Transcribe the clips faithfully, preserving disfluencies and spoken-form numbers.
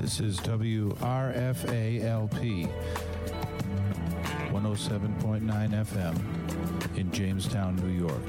This is W R F A L P, one oh seven point nine F M in Jamestown, New York.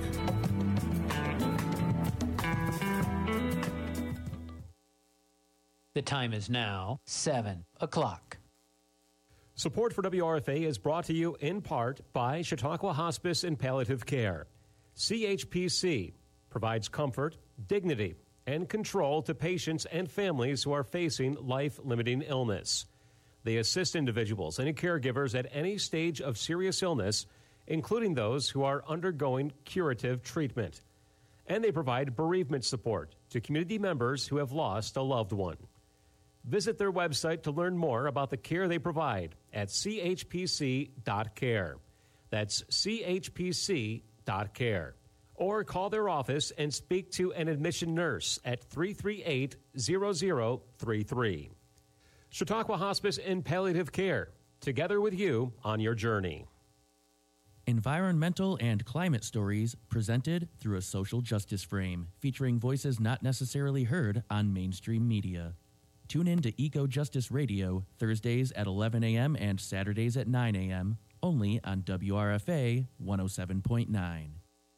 The time is now seven o'clock. Support for W R F A is brought to you in part by Chautauqua Hospice and Palliative Care. C H P C provides comfort, dignity, and control to patients and families who are facing life-limiting illness. They assist individuals and caregivers at any stage of serious illness, including those who are undergoing curative treatment. And they provide bereavement support to community members who have lost a loved one. Visit their website to learn more about the care they provide at c h p c dot care. That's c h p c dot care. Or call their office and speak to an admission nurse at three three eight, zero zero three three. Chautauqua Hospice and Palliative Care, together with you on your journey. Environmental and climate stories presented through a social justice frame, featuring voices not necessarily heard on mainstream media. Tune in to Eco Justice Radio Thursdays at eleven a.m. and Saturdays at nine a.m. only on W R F A one oh seven point nine.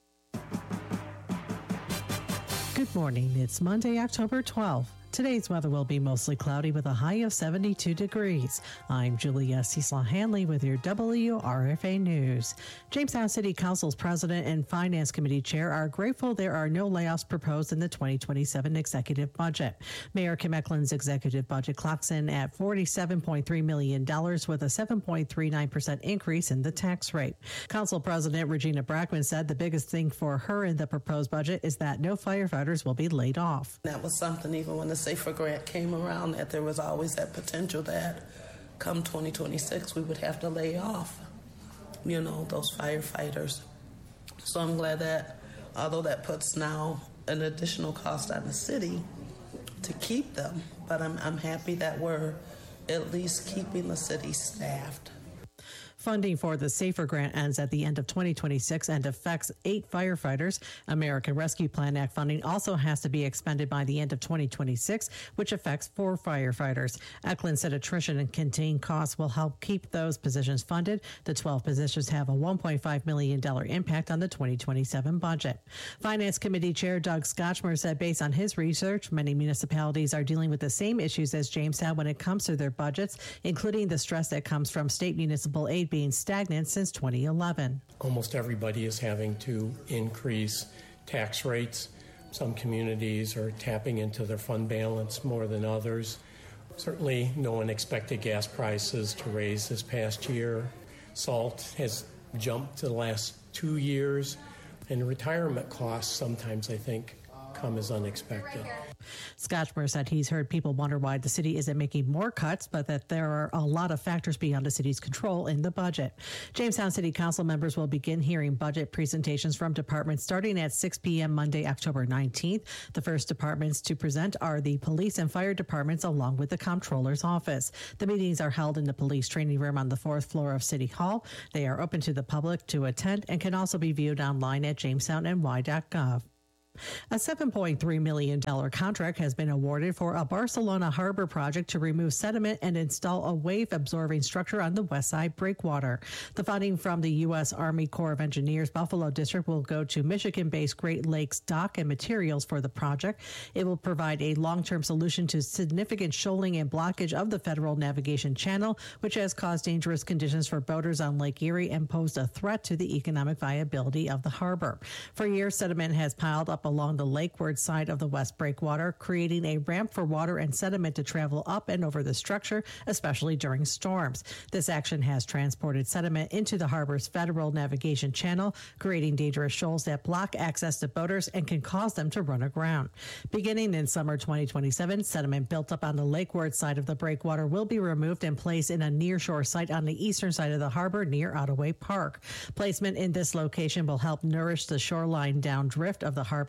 Good morning. It's Monday, October twelfth. Today's weather will be mostly cloudy with a high of seventy-two degrees. I'm Julia Cecil-Hanley with your W R F A News. Jamestown City Council's President and Finance Committee Chair are grateful there are no layoffs proposed in the twenty twenty-seven executive budget. Mayor Kim Eklund's executive budget clocks in at forty-seven point three million dollars with a seven point three nine percent increase in the tax rate. Council President Regina Brackman said the biggest thing for her in the proposed budget is that no firefighters will be laid off. That was something even when the Safer Grant came around, that there was always that potential that come twenty twenty-six we would have to lay off, you know, those firefighters. So I'm glad that, although that puts now an additional cost on the city to keep them, but I'm, I'm happy that we're at least keeping the city staffed. Funding for the Safer Grant ends at the end of twenty twenty-six and affects eight firefighters. American Rescue Plan Act funding also has to be expended by the end of twenty twenty-six, which affects four firefighters. Eklund said attrition and contained costs will help keep those positions funded. The twelve positions have a one point five million dollars impact on the twenty twenty-seven budget. Finance Committee Chair Doug Scotchmer said based on his research, many municipalities are dealing with the same issues as Jamestown when it comes to their budgets, including the stress that comes from state municipal aid being stagnant since twenty eleven. Almost everybody is having to increase tax rates. Some communities are tapping into their fund balance more than others. Certainly, no one expected gas prices to raise this past year. Salt has jumped to the last two years, and retirement costs sometimes, I think, come as unexpected. Scotchmer said he's heard people wonder why the city isn't making more cuts, but that there are a lot of factors beyond the city's control in the budget. Jamestown City Council members will begin hearing budget presentations from departments starting at six p.m. Monday, October nineteenth. The first departments to present are the police and fire departments, along with the comptroller's office. The meetings are held in the police training room on the fourth floor of City Hall. They are open to the public to attend and can also be viewed online at jamestown n y dot gov. A seven point three million dollars contract has been awarded for a Barcelona harbor project to remove sediment and install a wave-absorbing structure on the west side breakwater. The funding from the U S. Army Corps of Engineers Buffalo District will go to Michigan-based Great Lakes Dock and Materials for the project. It will provide a long-term solution to significant shoaling and blockage of the Federal Navigation Channel, which has caused dangerous conditions for boaters on Lake Erie and posed a threat to the economic viability of the harbor. For years, sediment has piled up along the lakeward side of the west breakwater, creating a ramp for water and sediment to travel up and over the structure, especially during storms. This action has transported sediment into the harbor's Federal Navigation Channel, creating dangerous shoals that block access to boaters and can cause them to run aground. Beginning in summer twenty twenty-seven, sediment built up on the lakeward side of the breakwater will be removed and placed in a nearshore site on the eastern side of the harbor near Ottaway Park. Placement in this location will help nourish the shoreline downdrift of the harbor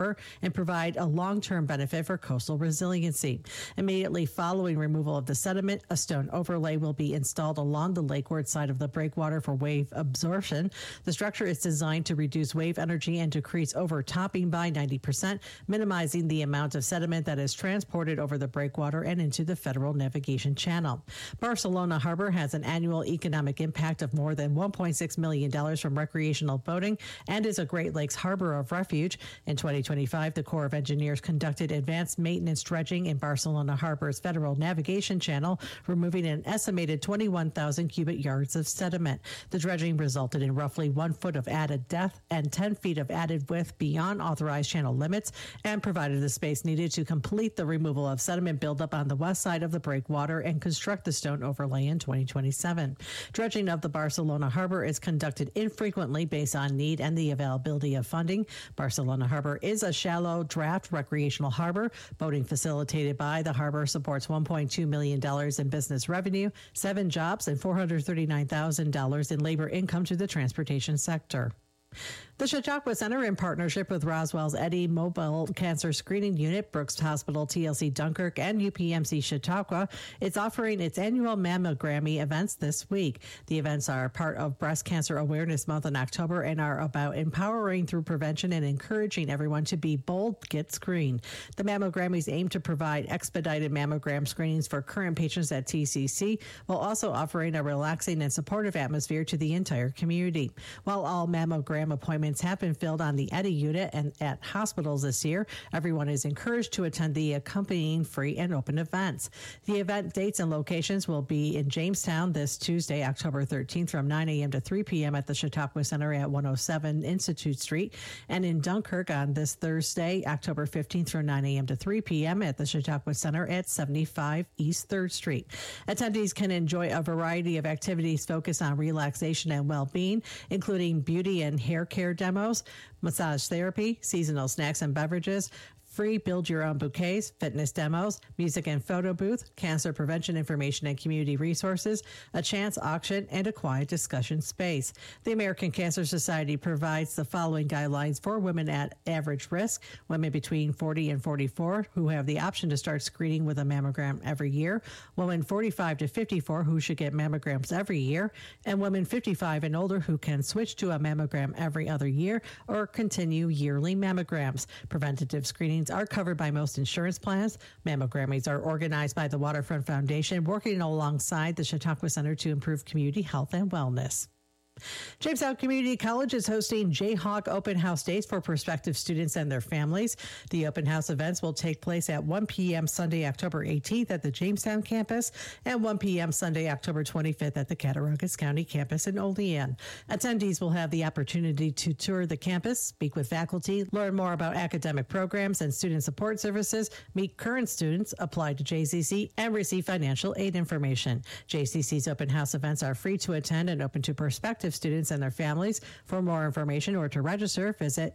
Harbor and provide a long-term benefit for coastal resiliency. Immediately following removal of the sediment, a stone overlay will be installed along the lakeward side of the breakwater for wave absorption. The structure is designed to reduce wave energy and decrease overtopping by ninety percent, minimizing the amount of sediment that is transported over the breakwater and into the Federal Navigation Channel. Barcelona Harbor has an annual economic impact of more than one point six million dollars from recreational boating and is a Great Lakes harbor of refuge. In twenty twenty-five, the Corps of Engineers conducted advanced maintenance dredging in Barcelona Harbor's Federal Navigation Channel, removing an estimated twenty-one thousand cubic yards of sediment. The dredging resulted in roughly one foot of added depth and ten feet of added width beyond authorized channel limits and provided the space needed to complete the removal of sediment buildup on the west side of the breakwater and construct the stone overlay in twenty twenty-seven. Dredging of the Barcelona Harbor is conducted infrequently based on need and the availability of funding. Barcelona Harbor is a shallow draft recreational harbor. Boating facilitated by the harbor supports one point two million dollars in business revenue, seven jobs, and four hundred thirty-nine thousand dollars in labor income to the transportation sector. The Chautauqua Center, in partnership with Roswell's Eddy Mobile Cancer Screening Unit, Brooks Hospital, T L C Dunkirk, and U P M C Chautauqua, is offering its annual Mammogrammy events this week. The events are part of Breast Cancer Awareness Month in October and are about empowering through prevention and encouraging everyone to be bold, get screened. The Mammogrammys aim to provide expedited mammogram screenings for current patients at T C C, while also offering a relaxing and supportive atmosphere to the entire community. While all mammogram appointments have been filled on the Eddy unit and at hospitals this year, everyone is encouraged to attend the accompanying free and open events. The event dates and locations will be in Jamestown this Tuesday, October thirteenth from nine a.m. to three p.m. at the Chautauqua Center at one oh seven Institute Street, and in Dunkirk on this Thursday, October fifteenth from nine a.m. to three p.m. at the Chautauqua Center at seventy-five East third Street. Attendees can enjoy a variety of activities focused on relaxation and well-being, including beauty and hair care demos, massage therapy, seasonal snacks and beverages, free build-your-own bouquets, fitness demos, music and photo booth, cancer prevention information and community resources, a chance auction, and a quiet discussion space. The American Cancer Society provides the following guidelines for women at average risk: women between forty and forty-four who have the option to start screening with a mammogram every year, women forty-five to fifty-four who should get mammograms every year, and women fifty-five and older who can switch to a mammogram every other year or continue yearly mammograms. Preventative screenings are covered by most insurance plans. Mammogrammies are organized by the Waterfront Foundation, working alongside the Chautauqua Center to improve community health and wellness. Jamestown Community College is hosting Jayhawk Open House Days for prospective students and their families. The open house events will take place at one p.m. Sunday, October eighteenth at the Jamestown campus and one p.m. Sunday, October twenty-fifth at the Cattaraugus County campus in Olean. Attendees will have the opportunity to tour the campus, speak with faculty, learn more about academic programs and student support services, meet current students, apply to J C C, and receive financial aid information. J C C's open house events are free to attend and open to prospective students and their families. For more information or to register, visit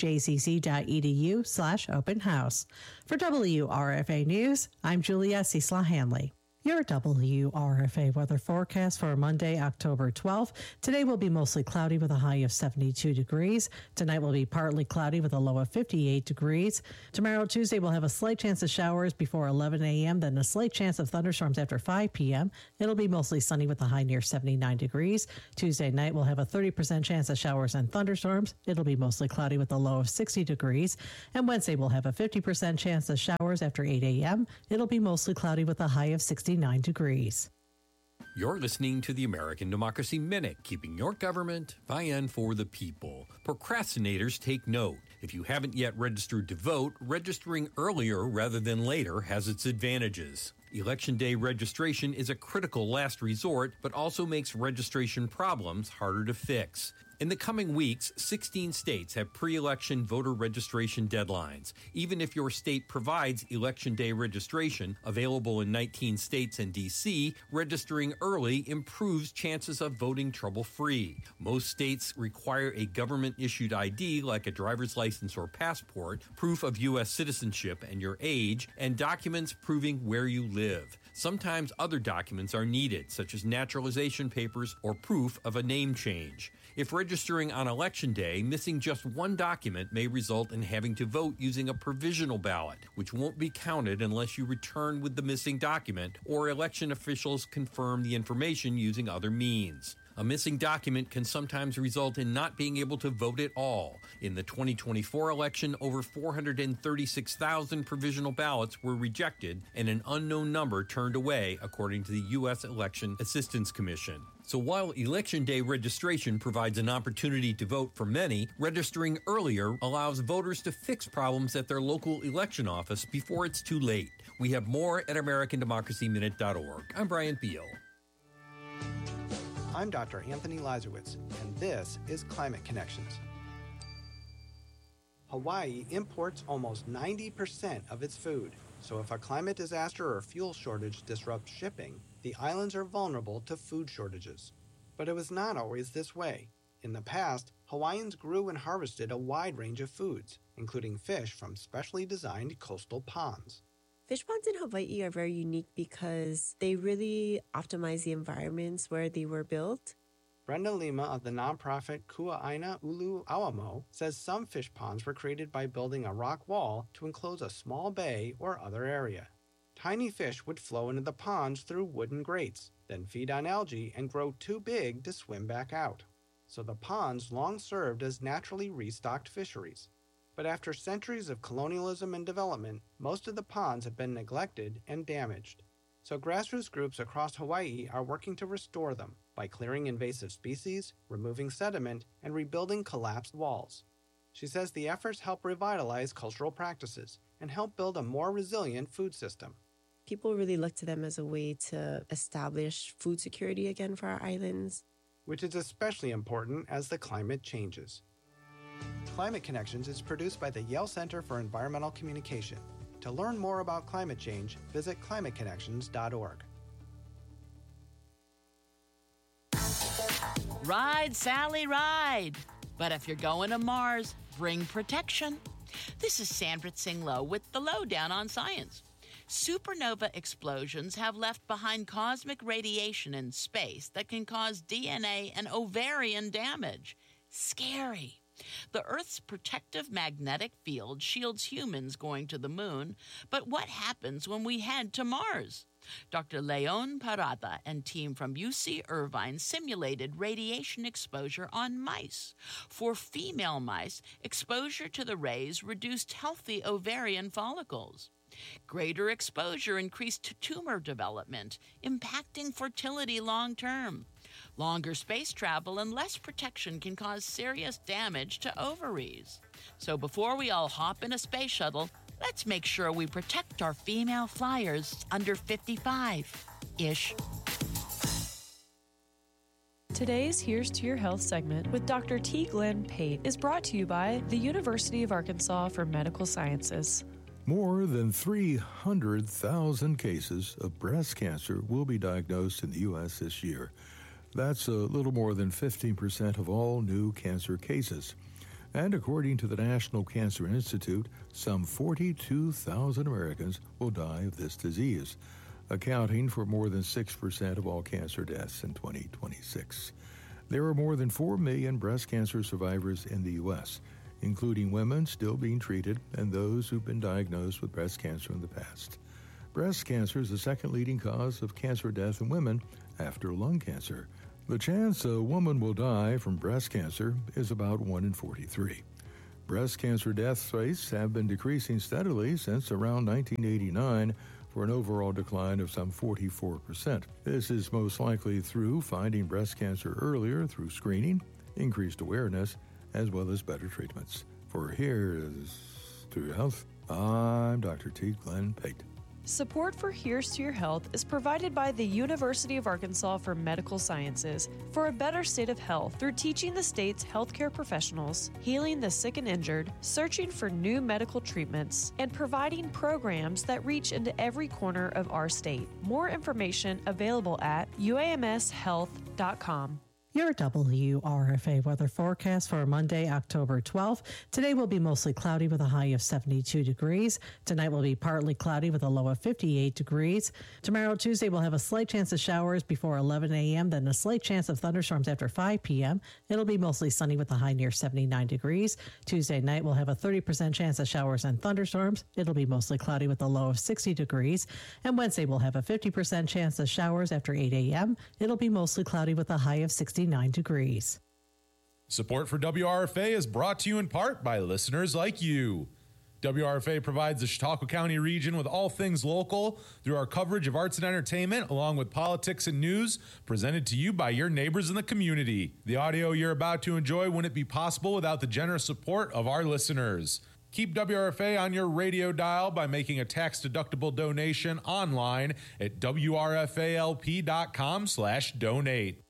sunyjcc.edu slash open house. For W R F A News, I'm Julia Cecil Hanley. Your W R F A weather forecast for Monday, October twelfth. Today will be mostly cloudy with a high of seventy-two degrees. Tonight will be partly cloudy with a low of fifty-eight degrees. Tomorrow, Tuesday, we'll have a slight chance of showers before eleven a.m., then a slight chance of thunderstorms after five p.m. It'll be mostly sunny with a high near seventy-nine degrees. Tuesday night, we'll have a thirty percent chance of showers and thunderstorms. It'll be mostly cloudy with a low of sixty degrees. And Wednesday, we'll have a fifty percent chance of showers after eight a.m. It'll be mostly cloudy with a high of sixty-nine degrees. You're listening to the American Democracy Minute, keeping your government by and for the people. Procrastinators, take note. If you haven't yet registered to vote, registering earlier rather than later has its advantages. Election day registration is a critical last resort, but also makes registration problems harder to fix. In the coming weeks, sixteen states have pre-election voter registration deadlines. Even if your state provides Election Day registration, available in nineteen states and D C, registering early improves chances of voting trouble-free. Most states require a government-issued I D like a driver's license or passport, proof of U S citizenship and your age, and documents proving where you live. Sometimes other documents are needed, such as naturalization papers or proof of a name change. If registering on Election Day, missing just one document may result in having to vote using a provisional ballot, which won't be counted unless you return with the missing document or election officials confirm the information using other means. A missing document can sometimes result in not being able to vote at all. In the twenty twenty-four election, over four hundred thirty-six thousand provisional ballots were rejected and an unknown number turned away, according to the U S Election Assistance Commission. So while Election Day registration provides an opportunity to vote for many, registering earlier allows voters to fix problems at their local election office before it's too late. We have more at American Democracy Minute dot org. I'm Brian Beal. I'm Doctor Anthony Lazarowitz, and this is Climate Connections. Hawaii imports almost ninety percent of its food, so if a climate disaster or fuel shortage disrupts shipping, the islands are vulnerable to food shortages. But it was not always this way. In the past, Hawaiians grew and harvested a wide range of foods, including fish from specially designed coastal ponds. Fish ponds in Hawaii are very unique because they really optimize the environments where they were built. Brenda Lima of the nonprofit Kua'aina Ulu Awamo says some fish ponds were created by building a rock wall to enclose a small bay or other area. Tiny fish would flow into the ponds through wooden grates, then feed on algae and grow too big to swim back out. So the ponds long served as naturally restocked fisheries. But after centuries of colonialism and development, most of the ponds have been neglected and damaged. So grassroots groups across Hawaii are working to restore them by clearing invasive species, removing sediment, and rebuilding collapsed walls. She says the efforts help revitalize cultural practices and help build a more resilient food system. People really look to them as a way to establish food security again for our islands, which is especially important as the climate changes. Climate Connections is produced by the Yale Center for Environmental Communication. To learn more about climate change, visit climate connections dot org. Ride, Sally, ride! But if you're going to Mars, bring protection. This is Sandra Tsinglow with the Lowdown on Science. Supernova explosions have left behind cosmic radiation in space that can cause D N A and ovarian damage. Scary. The Earth's protective magnetic field shields humans going to the moon, but what happens when we head to Mars? Doctor Leon Parada and team from U C Irvine simulated radiation exposure on mice. For female mice, exposure to the rays reduced healthy ovarian follicles. Greater exposure increased tumor development, impacting fertility long term. Longer space travel and less protection can cause serious damage to ovaries. So before we all hop in a space shuttle, let's make sure we protect our female flyers under fifty-five-ish. Today's Here's to Your Health segment with Doctor T. Glenn Pate is brought to you by the University of Arkansas for Medical Sciences. More than three hundred thousand cases of breast cancer will be diagnosed in the U S this year. That's a little more than fifteen percent of all new cancer cases. And according to the National Cancer Institute, some forty-two thousand Americans will die of this disease, accounting for more than six percent of all cancer deaths in twenty twenty-six. There are more than four million breast cancer survivors in the U S, including women still being treated and those who've been diagnosed with breast cancer in the past. Breast cancer is the second leading cause of cancer death in women after lung cancer. The chance a woman will die from breast cancer is about one in forty-three. Breast cancer death rates have been decreasing steadily since around nineteen eighty-nine for an overall decline of some forty-four percent. This is most likely through finding breast cancer earlier through screening, increased awareness, as well as better treatments. For Here's to Your Health, I'm Doctor T. Glenn Pate. Support for Here's to Your Health is provided by the University of Arkansas for Medical Sciences for a better state of health through teaching the state's healthcare professionals, healing the sick and injured, searching for new medical treatments, and providing programs that reach into every corner of our state. More information available at u a m s health dot com. Your W R F A weather forecast for Monday, October twelfth. Today will be mostly cloudy with a high of seventy-two degrees. Tonight will be partly cloudy with a low of fifty-eight degrees. Tomorrow, Tuesday, we'll have a slight chance of showers before eleven a.m., then a slight chance of thunderstorms after five p.m. It'll be mostly sunny with a high near seventy-nine degrees. Tuesday night, we'll have a thirty percent chance of showers and thunderstorms. It'll be mostly cloudy with a low of sixty degrees. And Wednesday, we'll have a fifty percent chance of showers after eight a.m. It'll be mostly cloudy with a high of sixty-nine degrees. Support for W R F A is brought to you in part by listeners like you. W R F A provides the Chautauqua County region with all things local through our coverage of arts and entertainment, along with politics and news, presented to you by your neighbors in the community. The audio you're about to enjoy wouldn't be possible without the generous support of our listeners. Keep W R F A on your radio dial by making a tax-deductible donation online at W R F A L P dot com slash donate.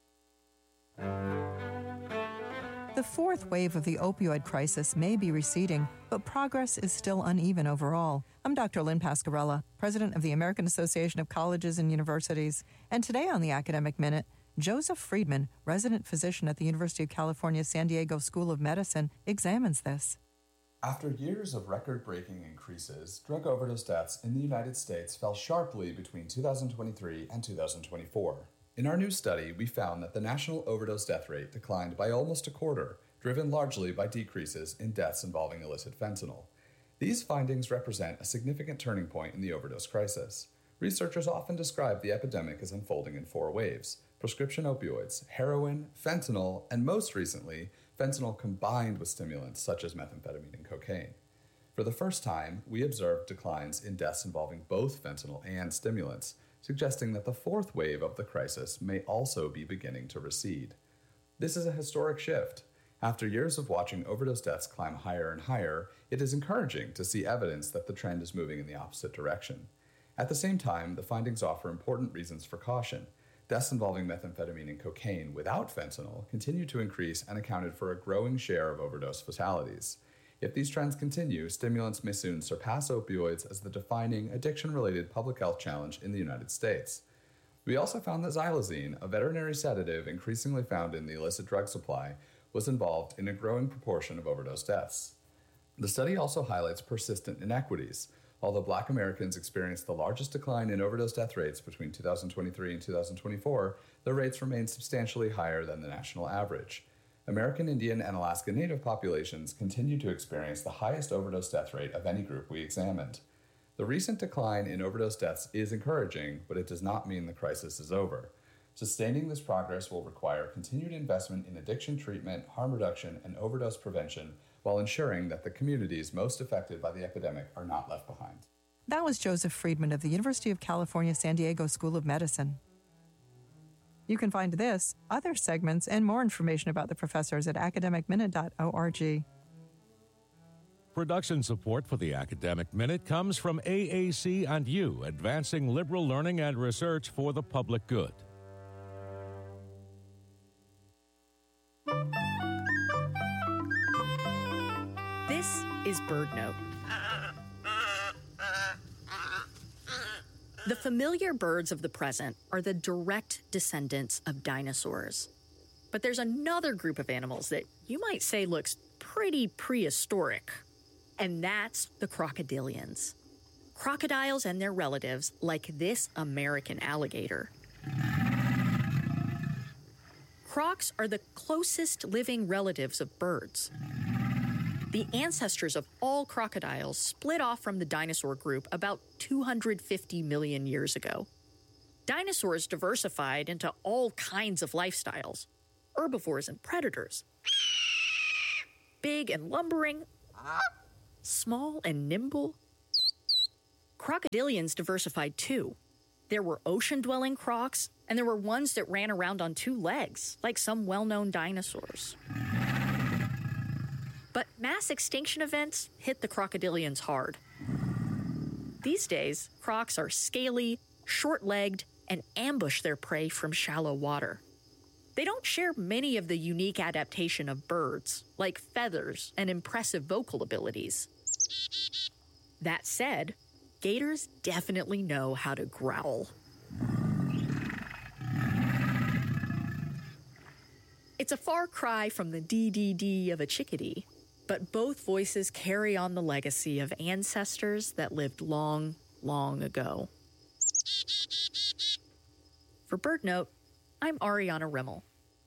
The fourth wave of the opioid crisis may be receding, but progress is still uneven overall. I'm Doctor Lynn Pascarella, president of the American Association of Colleges and Universities. And today on the Academic Minute, Joseph Friedman, resident physician at the University of California, San Diego School of Medicine, examines this. After years of record-breaking increases, drug overdose deaths in the United States fell sharply between two thousand twenty-three and two thousand twenty-four. In our new study, we found that the national overdose death rate declined by almost a quarter, driven largely by decreases in deaths involving illicit fentanyl. These findings represent a significant turning point in the overdose crisis. Researchers often describe the epidemic as unfolding in four waves: prescription opioids, heroin, fentanyl, and most recently, fentanyl combined with stimulants such as methamphetamine and cocaine. For the first time, we observed declines in deaths involving both fentanyl and stimulants, suggesting that the fourth wave of the crisis may also be beginning to recede. This is a historic shift. After years of watching overdose deaths climb higher and higher, it is encouraging to see evidence that the trend is moving in the opposite direction. At the same time, the findings offer important reasons for caution. Deaths involving methamphetamine and cocaine without fentanyl continue to increase and accounted for a growing share of overdose fatalities. If these trends continue, stimulants may soon surpass opioids as the defining addiction-related public health challenge in the United States. We also found that xylazine, a veterinary sedative increasingly found in the illicit drug supply, was involved in a growing proportion of overdose deaths. The study also highlights persistent inequities. Although Black Americans experienced the largest decline in overdose death rates between two thousand twenty-three and two thousand twenty-four, their rates remain substantially higher than the national average. American Indian and Alaska Native populations continue to experience the highest overdose death rate of any group we examined. The recent decline in overdose deaths is encouraging, but it does not mean the crisis is over. Sustaining this progress will require continued investment in addiction treatment, harm reduction, and overdose prevention, while ensuring that the communities most affected by the epidemic are not left behind. That was Joseph Friedman of the University of California, San Diego School of Medicine. You can find this, other segments, and more information about the professors at academic minute dot org. Production support for the Academic Minute comes from A A C and you, advancing liberal learning and research for the public good. This is BirdNote. The familiar birds of the present are the direct descendants of dinosaurs. But there's another group of animals that you might say looks pretty prehistoric, and that's the crocodilians. Crocodiles and their relatives, like this American alligator. Crocs are the closest living relatives of birds. The ancestors of all crocodiles split off from the dinosaur group about two hundred fifty million years ago. Dinosaurs diversified into all kinds of lifestyles, herbivores and predators, big and lumbering, small and nimble. Crocodilians diversified too. There were ocean-dwelling crocs, and there were ones that ran around on two legs, like some well-known dinosaurs. But mass extinction events hit the crocodilians hard. These days, crocs are scaly, short-legged, and ambush their prey from shallow water. They don't share many of the unique adaptation of birds, like feathers and impressive vocal abilities. That said, gators definitely know how to growl. It's a far cry from the D D D of a chickadee, but both voices carry on the legacy of ancestors that lived long, long ago. For BirdNote, I'm Ariana Rimmel.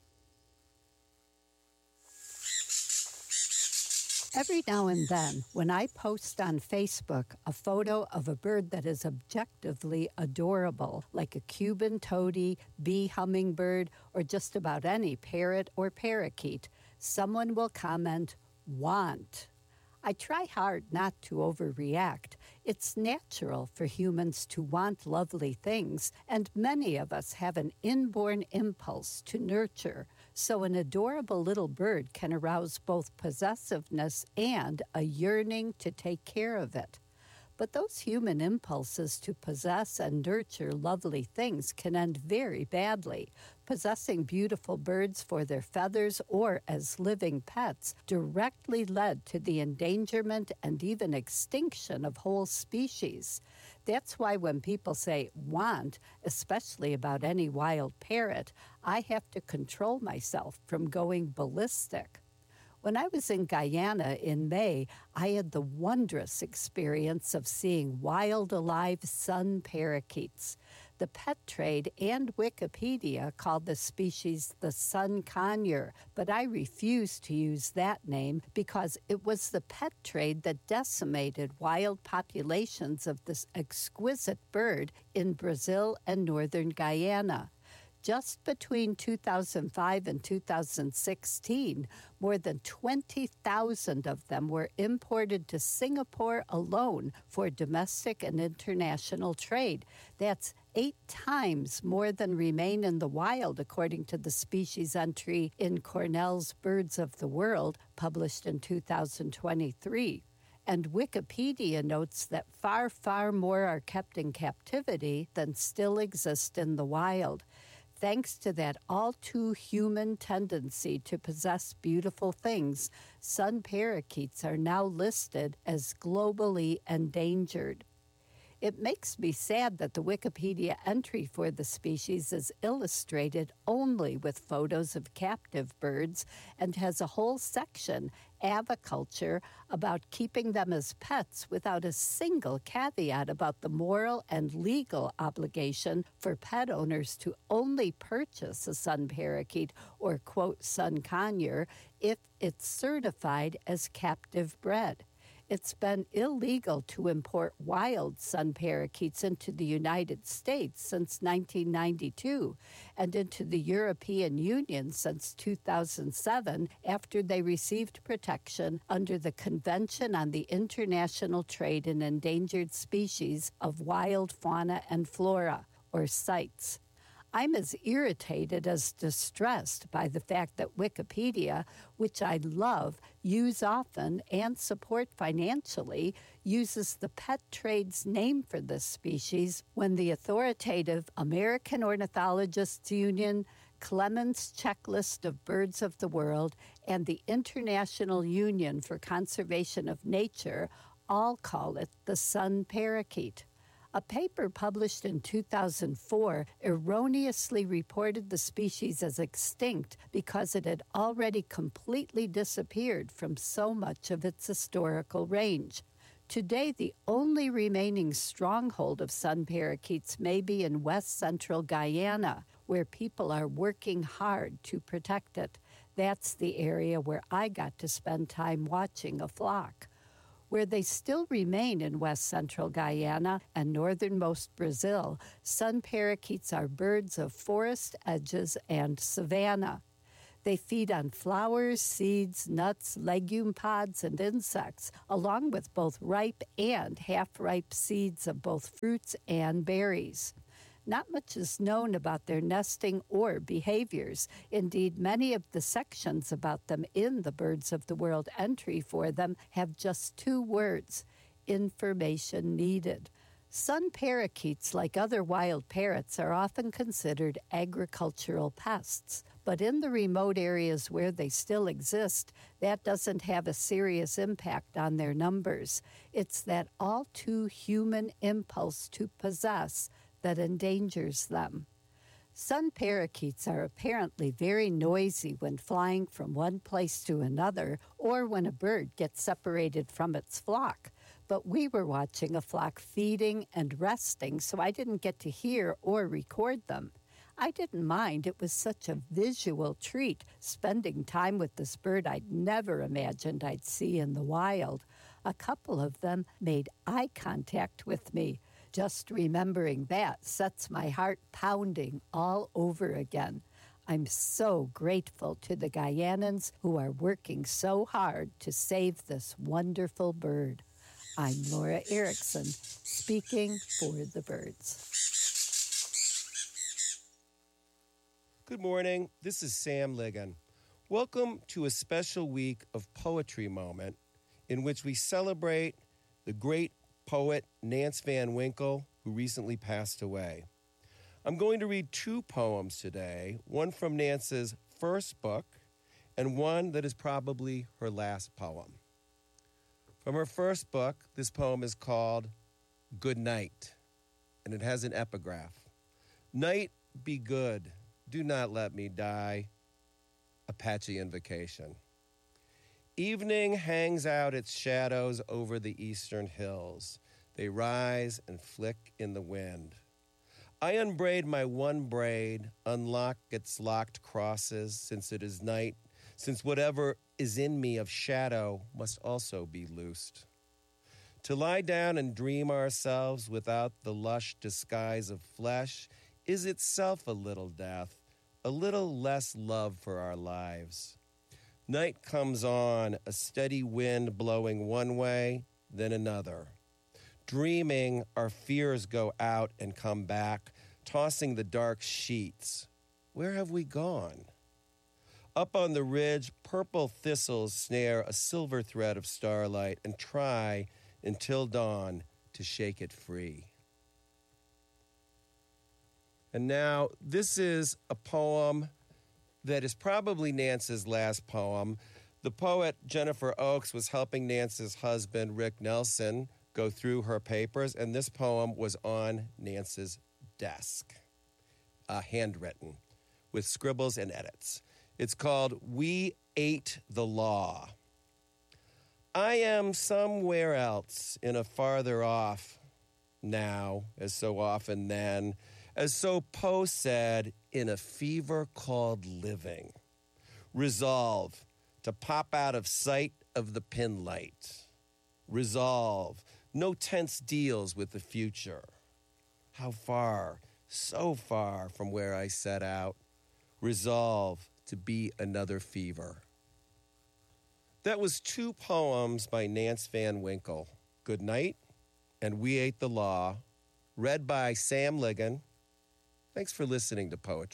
Every now and then, when I post on Facebook a photo of a bird that is objectively adorable, like a Cuban toady, bee hummingbird, or just about any parrot or parakeet, someone will comment, "Want." I try hard not to overreact. It's natural for humans to want lovely things, and many of us have an inborn impulse to nurture. So an adorable little bird can arouse both possessiveness and a yearning to take care of it. But those human impulses to possess and nurture lovely things can end very badly. Possessing beautiful birds for their feathers or as living pets directly led to the endangerment and even extinction of whole species. That's why when people say "want," especially about any wild parrot, I have to control myself from going ballistic. When I was in Guyana in May, I had the wondrous experience of seeing wild alive sun parakeets. The pet trade and Wikipedia called the species the sun conure, but I refuse to use that name because it was the pet trade that decimated wild populations of this exquisite bird in Brazil and northern Guyana. Just between two thousand five and two thousand sixteen, more than twenty thousand of them were imported to Singapore alone for domestic and international trade. That's eight times more than remain in the wild, according to the species entry in Cornell's Birds of the World, published in two thousand twenty-three. And Wikipedia notes that far, far more are kept in captivity than still exist in the wild. Thanks to that all-too-human tendency to possess beautiful things, sun parakeets are now listed as globally endangered. It makes me sad that the Wikipedia entry for the species is illustrated only with photos of captive birds and has a whole section, Aviculture, about keeping them as pets without a single caveat about the moral and legal obligation for pet owners to only purchase a sun parakeet or, quote, sun conure if it's certified as captive bred. It's been illegal to import wild sun parakeets into the United States since nineteen ninety-two and into the European Union since two thousand seven after they received protection under the Convention on the International Trade in Endangered Species of Wild Fauna and Flora, or CITES. I'm as irritated as distressed by the fact that Wikipedia, which I love, use often, and support financially, uses the pet trade's name for this species when the authoritative American Ornithologists Union, Clemens Checklist of Birds of the World, and the International Union for Conservation of Nature all call it the sun parakeet. A paper published in two thousand four erroneously reported the species as extinct because it had already completely disappeared from so much of its historical range. Today, the only remaining stronghold of sun parakeets may be in west central Guyana, where people are working hard to protect it. That's the area where I got to spend time watching a flock. Where they still remain in west central Guyana and northernmost Brazil, sun parakeets are birds of forest edges and savanna. They feed on flowers, seeds, nuts, legume pods, and insects, along with both ripe and half-ripe seeds of both fruits and berries. Not much is known about their nesting or behaviors. Indeed, many of the sections about them in the Birds of the World entry for them have just two words: information needed. Sun parakeets, like other wild parrots, are often considered agricultural pests. But in the remote areas where they still exist, that doesn't have a serious impact on their numbers. It's that all-too-human impulse to possess that endangers them. Sun parakeets are apparently very noisy when flying from one place to another or when a bird gets separated from its flock. But we were watching a flock feeding and resting, so I didn't get to hear or record them. I didn't mind. It was such a visual treat, spending time with this bird I'd never imagined I'd see in the wild. A couple of them made eye contact with me. Just remembering that sets my heart pounding all over again. I'm so grateful to the Guyanans who are working so hard to save this wonderful bird. I'm Laura Erickson, speaking for the birds. Good morning. This is Sam Ligon. Welcome to a special week of Poetry Moment in which we celebrate the great poet Nance Van Winkle, who recently passed away. I'm going to read two poems today, one from Nance's first book and one that is probably her last poem. From her first book, this poem is called Good Night, and it has an epigraph. Night be good, do not let me die. Apache Invocation. Evening hangs out its shadows over the eastern hills. They rise and flick in the wind. I unbraid my one braid, unlock its locked crosses, since it is night, since whatever is in me of shadow must also be loosed. To lie down and dream ourselves without the lush disguise of flesh is itself a little death, a little less love for our lives. Night comes on, a steady wind blowing one way, then another. Dreaming, our fears go out and come back, tossing the dark sheets. Where have we gone? Up on the ridge, purple thistles snare a silver thread of starlight and try, until dawn, to shake it free. And now, this is a poem that is probably Nance's last poem. The poet Jennifer Oakes was helping Nance's husband, Rick Nelson, go through her papers, and this poem was on Nance's desk, uh, handwritten, with scribbles and edits. It's called We Ate the Law. I am somewhere else, in a farther off now, as so often then, as so Poe said, in a fever called living. Resolve to pop out of sight of the pin light. Resolve, no tense deals with the future. How far, so far from where I set out. Resolve to be another fever. That was two poems by Nance Van Winkle, Good Night and We Ate the Law, read by Sam Ligon. Thanks for listening to Poetry.